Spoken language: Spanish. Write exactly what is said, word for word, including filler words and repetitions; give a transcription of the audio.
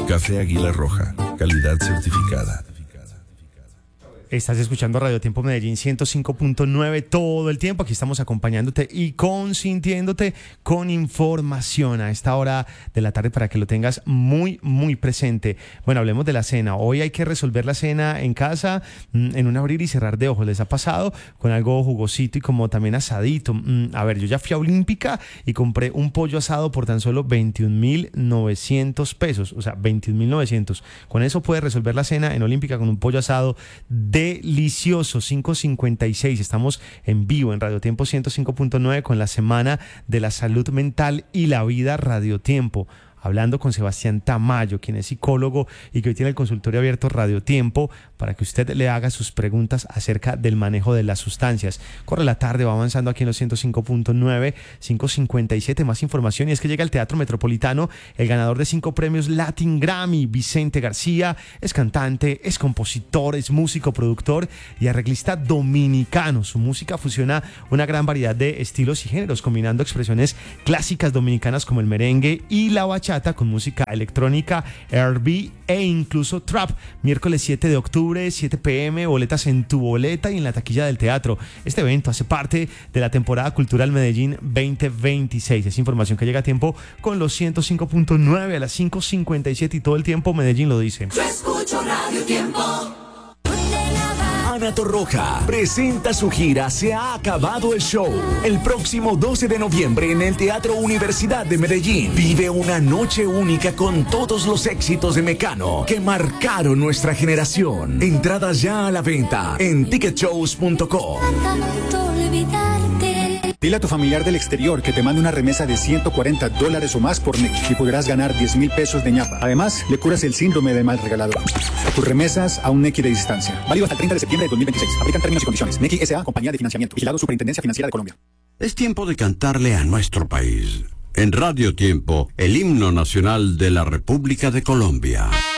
Café Águila Roja, calidad certificada. Estás escuchando Radio Tiempo Medellín ciento cinco punto nueve todo el tiempo. Aquí estamos acompañándote y consintiéndote con información a esta hora de la tarde para que lo tengas muy, muy presente. Bueno, hablemos de la cena. Hoy hay que resolver la cena en casa en un abrir y cerrar de ojos. ¿Les ha pasado con algo jugosito y como también asadito? A ver, yo ya fui a Olímpica y compré un pollo asado por tan solo veintiún mil novecientos pesos. O sea, veintiún mil novecientos. Con eso puedes resolver la cena en Olímpica con un pollo asado de delicioso. Cinco cincuenta y seis. Estamos en vivo en Radio Tiempo ciento cinco punto nueve con la Semana de la Salud Mental y la Vida Radio Tiempo. Hablando con Sebastián Tamayo, quien es psicólogo y que hoy tiene el consultorio abierto Radio Tiempo para que usted le haga sus preguntas acerca del manejo de las sustancias. Corre la tarde, va avanzando aquí en los ciento cinco punto nueve, cinco cincuenta y siete, más información, y es que llega al Teatro Metropolitano el ganador de cinco premios Latin Grammy, Vicente García. Es cantante, es compositor, es músico, productor y arreglista dominicano. Su música fusiona una gran variedad de estilos y géneros, combinando expresiones clásicas dominicanas como el merengue y la bachata con música electrónica, R and B e incluso trap. Miércoles siete de octubre, siete pe eme, boletas en tu boleta y en la taquilla del teatro. Este evento hace parte de la temporada cultural Medellín veinte veintiséis. Es información que llega a tiempo con los ciento cinco punto nueve a las cinco cincuenta y siete y todo el tiempo Medellín lo dice. Yo escucho Radio Tiempo. Ana Torroja presenta su gira Se ha acabado el show. El próximo doce de noviembre en el Teatro Universidad de Medellín. Vive una noche única con todos los éxitos de Mecano que marcaron nuestra generación. Entradas ya a la venta en ticket shows punto com. Dile a tu familiar del exterior que te mande una remesa de ciento cuarenta dólares o más por Nequi y podrás ganar diez mil pesos de ñapa. Además, le curas el síndrome del mal regalador. Tus remesas a un Nequi de distancia. Válido hasta el treinta de septiembre de dos mil veintiséis. Aplican términos y condiciones. Nequi S A, compañía de financiamiento. Vigilado Superintendencia Financiera de Colombia. Es tiempo de cantarle a nuestro país. En Radio Tiempo, el himno nacional de la República de Colombia.